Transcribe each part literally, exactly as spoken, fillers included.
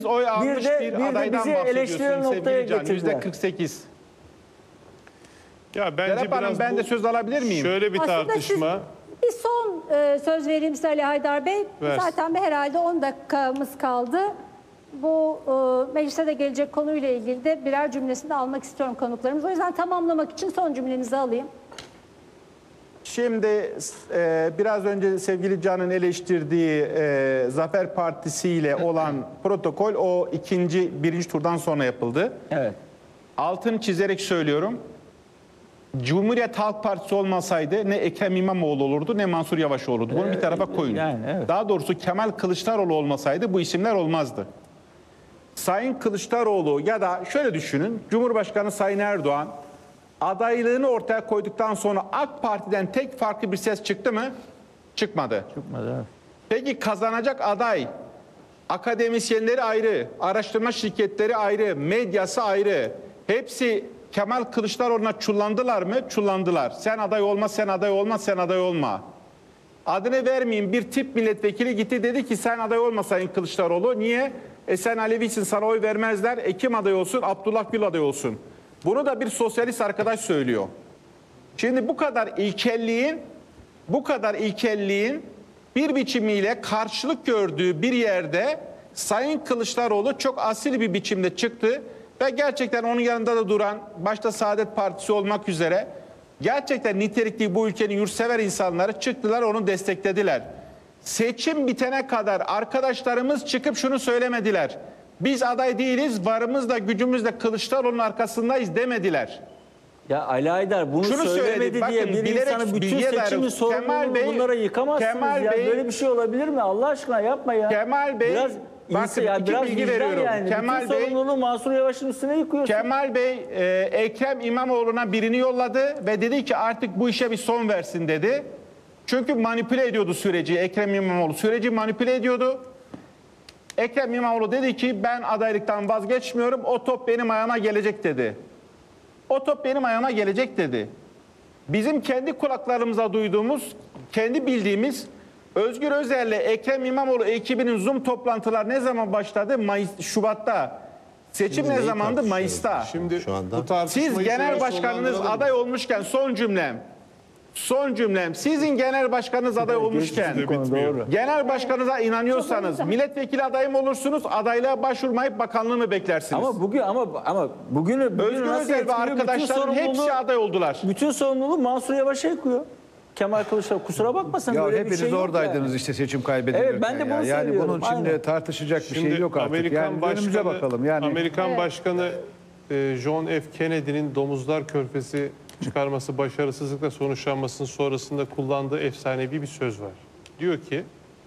oy almış bir de, bir, bir adaydan de bizi eleştirel bahsediyorsun noktaya sevgili Can. getirdiler. yüzde kırk sekiz. Ya bence Serap Hanım, biraz ben bu, de söz alabilir miyim? şöyle bir Aslında tartışma. siz, bir son e, söz vereyim size Ali Haydar Bey. Versin. Zaten bir herhalde on dakikamız kaldı. Bu e, meclise de gelecek konuyla ilgili de birer cümlesini almak istiyorum konuklarımız. O yüzden tamamlamak için son cümlenizi alayım. Şimdi e, biraz önce sevgili Can'ın eleştirdiği e, Zafer Partisi ile olan protokol o ikinci, birinci turdan sonra yapıldı. Evet. Altını çizerek söylüyorum. Cumhuriyet Halk Partisi olmasaydı ne Ekrem İmamoğlu olurdu ne Mansur Yavaş olurdu. Bunu bir tarafa koyun. yani evet. Daha doğrusu Kemal Kılıçdaroğlu olmasaydı bu isimler olmazdı. Sayın Kılıçdaroğlu ya da şöyle düşünün. Cumhurbaşkanı Sayın Erdoğan adaylığını ortaya koyduktan sonra AK Parti'den tek farklı bir ses çıktı mı? Çıkmadı. Çıkmadı, evet. Peki kazanacak aday, akademisyenleri ayrı, araştırma şirketleri ayrı, medyası ayrı. Hepsi Kemal Kılıçdaroğlu'na çullandılar mı? Çullandılar. Sen aday olma, sen aday olma, sen aday olma. Adını vermeyeyim, bir tip milletvekili gitti dedi ki sen aday olma Sayın Kılıçdaroğlu. Niye? E sen Alevisin, sana oy vermezler. E kim aday olsun? Abdullah Gül aday olsun. Bunu da bir sosyalist arkadaş söylüyor. Şimdi bu kadar ilkelliğin, bu kadar ilkelliğin bir biçimiyle karşılık gördüğü bir yerde Sayın Kılıçdaroğlu çok asil bir biçimde çıktı ve gerçekten onun yanında da duran, başta Saadet Partisi olmak üzere gerçekten nitelikli bu ülkenin yurtsever insanları çıktılar, onu desteklediler. Seçim bitene kadar arkadaşlarımız çıkıp şunu söylemediler. Biz aday değiliz, varımızla gücümüzle Kılıçdaroğlu'nun arkasındayız demediler. Ya Ali Haydar bunu Şunu söylemedi söyledi, bakın, diye bir bilerek insanı bütün bilgiye seçimin dayalı. sorumluluğunu Kemal Bey- bunlara yıkamazsınız Kemal ya. Bey- Böyle bir şey olabilir mi? Allah aşkına yapma ya. Kemal Bey, biraz bakın insan- ya, iki biraz bilgi vicdan veriyorum. Yani. Kemal bütün Bey- sorumluluğu Mansur Yavaş'ın üstüne yıkıyorsun. Kemal Bey e, Ekrem İmamoğlu'na birini yolladı ve dedi ki artık bu işe bir son versin dedi. Çünkü manipüle ediyordu süreci Ekrem İmamoğlu. Süreci manipüle ediyordu. Ekrem İmamoğlu dedi ki ben adaylıktan vazgeçmiyorum. O top benim ayağıma gelecek dedi. O top benim ayağıma gelecek dedi. Bizim kendi kulaklarımıza duyduğumuz, kendi bildiğimiz Özgür Özel'le Ekrem İmamoğlu ekibinin Zoom toplantılar ne zaman başladı? Mayıs, Şubat'ta. Seçim Şimdi ne neyi zamandı? tartışıyoruz Mayıs'ta. Şimdi Şu anda. bu tartışmayı Siz genel şöyle başkanınız sonlandıralım. aday olmuşken son cümlem. Son cümlem. Sizin genel başkanınız aday olmuşken, de bitmiyor. Doğru. genel başkanınıza inanıyorsanız Çok milletvekili adayı mı olursunuz? Adaylığa başvurmayıp bakanlığı mı beklersiniz? Ama bugün ama ama bugünü, bugünü Özgür nasıl Özel ve etkiliyor? Bütün arkadaşların hepsi sorumluluğu- aday oldular. Bütün sorumluluğu Mansur Yavaş'a yıkıyor. Kemal Kılıçdaroğlu kusura bakmasın Ya böyle bir hepiniz şey yok oradaydınız yani. işte seçim kaybedilirken. Evet, ben de bunu ya. Yani söylüyorum, bunun içinde aynen. tartışacak bir Şimdi şey yok artık. Amerikan Yani önümüze başkanı, bakalım. Yani Amerikan Başkanı e, John F. Kennedy'nin domuzlar körfezi çıkarması başarısızlıkla sonuçlanmasının sonrasında kullandığı efsanevi bir söz var. Diyor ki,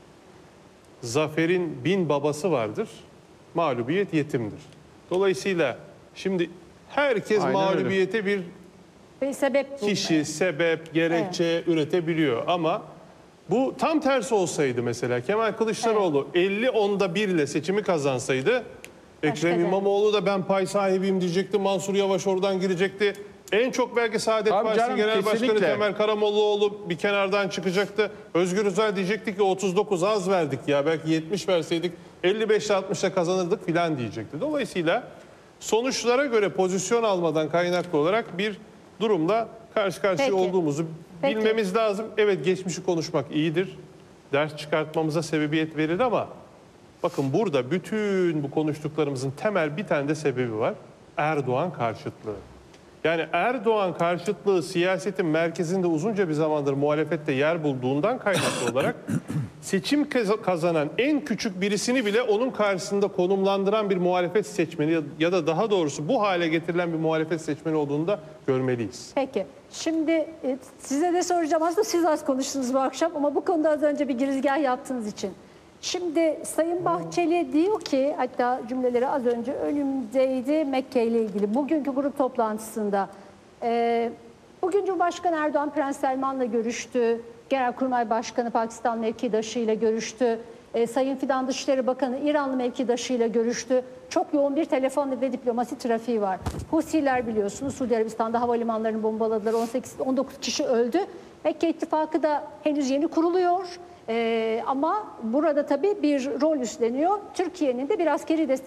zaferin bin babası vardır, mağlubiyet yetimdir. Dolayısıyla şimdi herkes Aynen öyle. mağlubiyete bir Bir sebep bu. kişi, sebep, gerekçe üretebiliyor ama bu tam tersi olsaydı mesela Kemal Kılıçdaroğlu elli onda bir ile seçimi kazansaydı Ekrem da. İmamoğlu da ben pay sahibiyim diyecekti, Mansur Yavaş oradan girecekti. En çok belki Saadet Tabii Partisi canım, Genel Başkanı kesinlikle. Temel Karamollaoğlu bir kenardan çıkacaktı. Özgür Özel diyecekti ki otuz dokuz az verdik ya, belki yetmiş verseydik elli beşle altmışla kazanırdık filan diyecekti. Dolayısıyla sonuçlara göre pozisyon almadan kaynaklı olarak bir durumla karşı karşıya Peki. olduğumuzu Peki. bilmemiz lazım. Evet, geçmişi konuşmak iyidir. Ders çıkartmamıza sebebiyet verir ama bakın burada bütün bu konuştuklarımızın temel bir tane de sebebi var. Erdoğan karşıtlığı. Yani Erdoğan karşıtlığı siyasetin merkezinde uzunca bir zamandır muhalefette yer bulduğundan kaynaklı olarak seçim kaz- kazanan en küçük birisini bile onun karşısında konumlandıran bir muhalefet seçmeni ya- ya da daha doğrusu bu hale getirilen bir muhalefet seçmeni olduğunu da görmeliyiz. Peki. Şimdi e, size de soracağım. Aslında siz az konuştunuz bu akşam ama bu konuda az önce bir girizgah yaptığınız için. Şimdi Sayın Bahçeli diyor ki, hatta cümleleri az önce önümdeydi Mekke ile ilgili. Bugünkü grup toplantısında e, bugün Cumhurbaşkanı Erdoğan Prens Selman'la görüştü. Genelkurmay Başkanı Pakistan mevkidaşı ile görüştü. E, Sayın Fidan Dışişleri Bakanı İranlı mevkidaşı ile görüştü. Çok yoğun bir telefon ve diplomasi trafiği var. Husiler biliyorsunuz Suudi Arabistan'da havalimanlarını bombaladılar. on sekiz on dokuz kişi öldü. Mekke İttifakı da henüz yeni kuruluyor. Ee, ama burada tabii bir rol üstleniyor. Türkiye'nin de bir askeri destek